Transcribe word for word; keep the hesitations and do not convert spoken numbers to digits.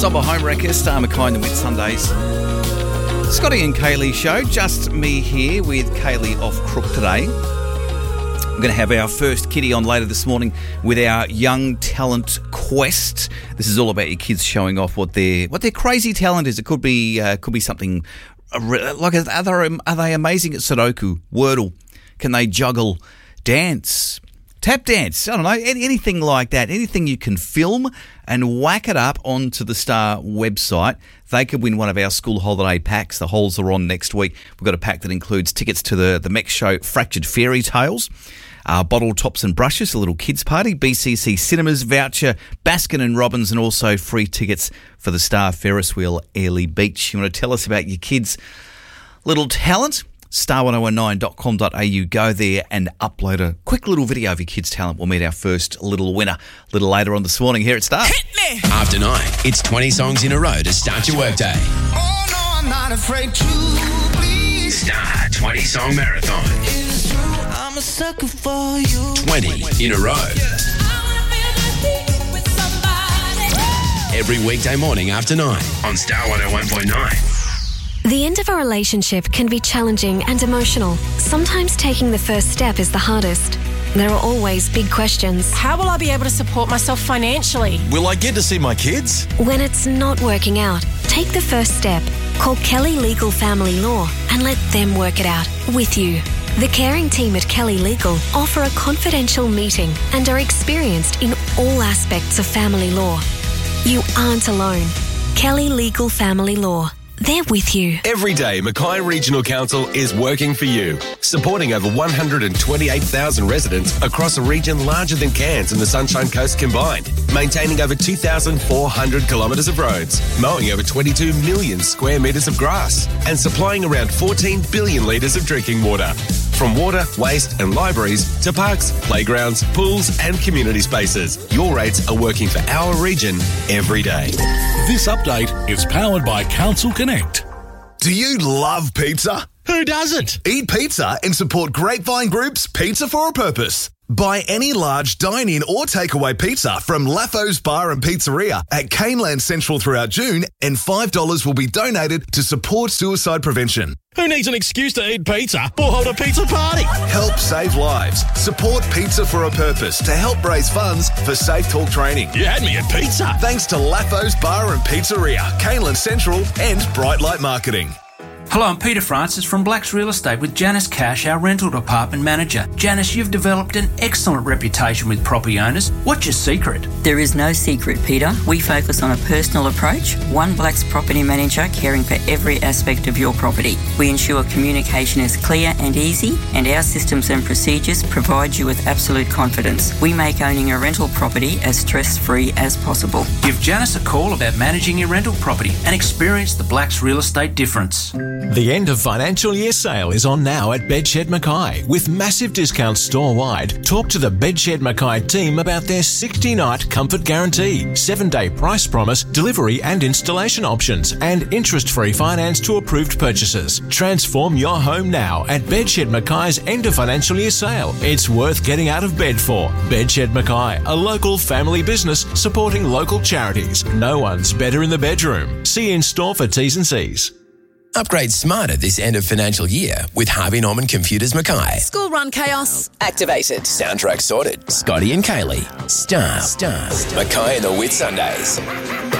Sober Homewrecker, Star McKay and the Wit Sundays. Scotty and Kaylee show. Just me here with Kaylee off crook today. We're going to have our first kitty on later this morning with our Young Talent Quest. This is all about your kids showing off what their what their crazy talent is. It could be uh, could be something like are they, are they amazing at Sudoku, Wordle? Can they juggle, dance? Tap dance, I don't know, anything like that. Anything you can film and whack it up onto the Star website. They could win one of our school holiday packs. The holes are on next week. We've got a pack that includes tickets to the, the Mech Show Fractured Fairy Tales, uh, bottle tops and brushes, a little kids party, B C C Cinemas voucher, Baskin and Robbins, and also free tickets for the Star Ferris Wheel Airlie Beach. You want to tell us about your kids' little talent? star ten nineteen dot com dot a u. Go there and upload a quick little video of your kids' talent. We'll meet our first little winner a little later on this morning here at Star. Hit me! After nine, it's twenty songs in a row to start your workday. Oh, no, I'm not afraid to please. Star twenty Song Marathon. It's true, I'm a sucker for you. twenty in a row. Every weekday morning after nine on Star one oh one point nine. The end of a relationship can be challenging and emotional. Sometimes taking the first step is the hardest. There are always big questions. How will I be able to support myself financially? Will I get to see my kids? When it's not working out, take the first step. Call Kelly Legal Family Law and let them work it out with you. The caring team at Kelly Legal offer a confidential meeting and are experienced in all aspects of family law. You aren't alone. Kelly Legal Family Law. They're with you. Every day, Mackay Regional Council is working for you, supporting over one hundred twenty-eight thousand residents across a region larger than Cairns and the Sunshine Coast combined, maintaining over two thousand four hundred kilometres of roads, mowing over twenty-two million square metres of grass, and supplying around fourteen billion litres of drinking water. From water, waste and libraries to parks, playgrounds, pools and community spaces, your rates are working for our region every day. This update is powered by Council Connect. Do you love pizza? Who doesn't? Eat pizza and support Grapevine Group's Pizza for a Purpose. Buy any large dine-in or takeaway pizza from Laffo's Bar and Pizzeria at Caneland Central throughout June, and five dollars will be donated to support suicide prevention. Who needs an excuse to eat pizza or hold a pizza party? Help save lives. Support Pizza for a Purpose to help raise funds for Safe Talk training. You had me at pizza. Thanks to Laffo's Bar and Pizzeria, Caneland Central and Bright Light Marketing. Hello, I'm Peter Francis from Blacks Real Estate with Janice Cash, our rental department manager. Janice, you've developed an excellent reputation with property owners. What's your secret? There is no secret, Peter. We focus on a personal approach, one Blacks property manager caring for every aspect of your property. We ensure communication is clear and easy, and our systems and procedures provide you with absolute confidence. We make owning a rental property as stress-free as possible. Give Janice a call about managing your rental property and experience the Blacks Real Estate difference. The end of financial year sale is on now at Bedshed Mackay with massive discounts store-wide. Talk to the Bedshed Mackay team about their sixty-night comfort guarantee, seven-day price promise, delivery and installation options, and interest-free finance to approved purchases. Transform your home now at Bedshed Mackay's end of financial year sale. It's worth getting out of bed for. Bedshed Mackay, a local family business supporting local charities. No one's better in the bedroom. See you in store for T's and C's. Upgrade smarter this end of financial year with Harvey Norman Computers Mackay. School run chaos activated. Soundtrack sorted. Scotty and Kaylee. Star. Star. Mackay and the Wit Sundays.